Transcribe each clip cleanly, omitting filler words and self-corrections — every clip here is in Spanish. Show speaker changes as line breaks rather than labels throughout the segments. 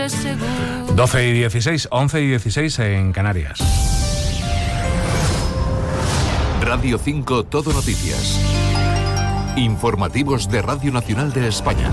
siempre seguro.
12 y 16, 11 y 16 en Canarias.
Radio 5 Todo Noticias. Informativos de Radio Nacional de España.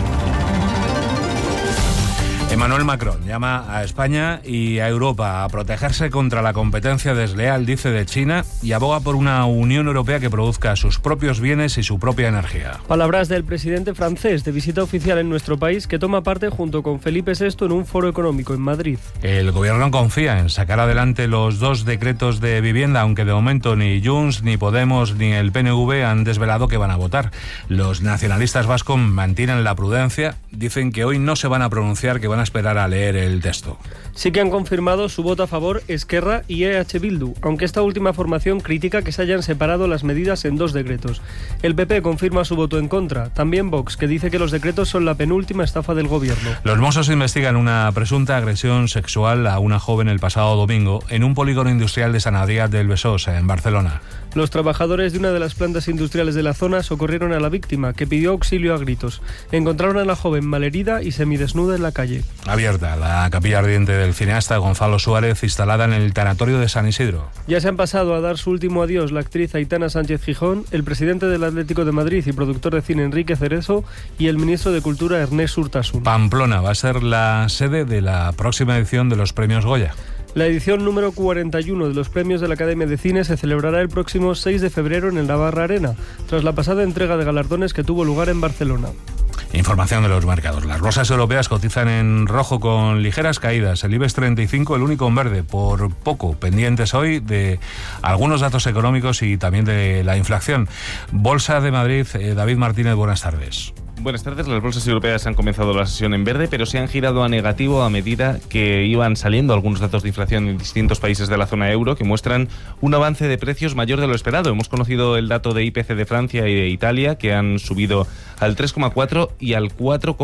Emmanuel Macron llama a España y a Europa a protegerse contra la competencia desleal, dice, de China, y aboga por una Unión Europea que produzca sus propios bienes y su propia energía.
Palabras del presidente francés de visita oficial en nuestro país, que toma parte junto con Felipe VI en un foro económico en Madrid.
El gobierno confía en sacar adelante los 2 decretos de vivienda, aunque de momento ni Junts, ni Podemos, ni el PNV han desvelado que van a votar. Los nacionalistas vascos mantienen la prudencia, dicen que hoy no se van a pronunciar, que van a esperar a leer el texto.
Sí que han confirmado su voto a favor Esquerra y EH Bildu, aunque esta última formación critica que se hayan separado las medidas en 2 decretos. El PP confirma su voto en contra, también Vox, que dice que los decretos son la penúltima estafa del gobierno.
Los Mossos investigan una presunta agresión sexual a una joven el pasado domingo en un polígono industrial de Sant Adrià del Besòs, en Barcelona.
Los trabajadores de una de las plantas industriales de la zona socorrieron a la víctima, que pidió auxilio a gritos. Encontraron a la joven malherida y semidesnuda en la calle.
Abierta la capilla ardiente del cineasta Gonzalo Suárez, instalada en el tanatorio de San Isidro.
Ya se han pasado a dar su último adiós la actriz Aitana Sánchez Gijón, el presidente del Atlético de Madrid y productor de cine Enrique Cerezo y el ministro de Cultura Ernest Urtasun.
Pamplona va a ser la sede de la próxima edición de los premios Goya.
La edición número 41 de los premios de la Academia de Cine se celebrará el próximo 6 de febrero en el Navarra Arena, tras la pasada entrega de galardones que tuvo lugar en Barcelona.
Información de los mercados. Las bolsas europeas cotizan en rojo con ligeras caídas. El IBEX 35, el único en verde, por poco. Pendientes hoy de algunos datos económicos y también de la inflación. Bolsa de Madrid, David Martínez, buenas tardes.
Buenas tardes. Las bolsas europeas han comenzado la sesión en verde, pero se han girado a negativo a medida que iban saliendo algunos datos de inflación en distintos países de la zona euro que muestran un avance de precios mayor de lo esperado. Hemos conocido el dato de IPC de Francia y de Italia, que han subido al 3,4% y al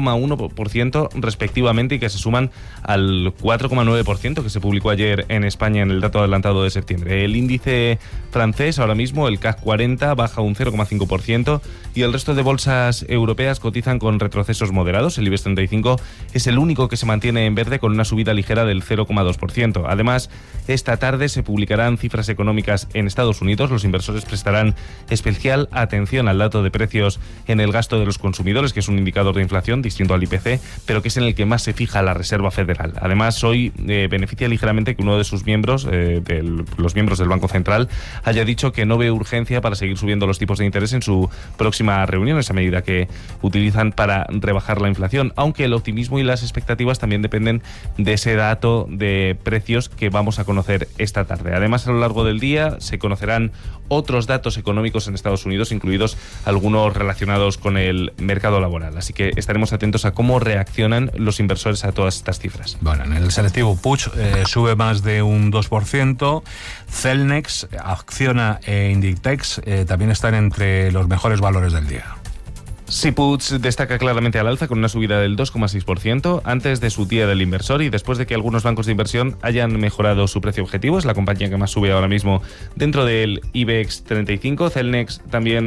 4,1% respectivamente, y que se suman al 4,9% que se publicó ayer en España en el dato adelantado de septiembre. El índice francés ahora mismo, el CAC 40, baja un 0,5% y el resto de bolsas europeas cotizan con retrocesos moderados. El IBEX 35 es el único que se mantiene en verde con una subida ligera del 0,2%. Además, esta tarde se publicarán cifras económicas en Estados Unidos. Los inversores prestarán especial atención al dato de precios en el gasto de los consumidores, que es un indicador de inflación distinto al IPC, pero que es en el que más se fija la Reserva Federal. Además, hoy beneficia ligeramente que uno de sus miembros, los miembros del Banco Central, haya dicho que no ve urgencia para seguir subiendo los tipos de interés en su próxima reunión, esa medida que utilizan para rebajar la inflación, aunque el optimismo y las expectativas también dependen de ese dato de precios que vamos a conocer esta tarde. Además, a lo largo del día se conocerán otros datos económicos en Estados Unidos, incluidos algunos relacionados con el mercado laboral. Así que estaremos atentos a cómo reaccionan los inversores a todas estas cifras.
Bueno, en el selectivo Puig sube más de un 2%. Celnex, Acciona e Inditex también están entre los mejores valores del día.
Puig destaca claramente al alza con una subida del 2,6% antes de su día del inversor y después de que algunos bancos de inversión hayan mejorado su precio objetivo. Es la compañía que más sube ahora mismo dentro del IBEX 35. Celnex también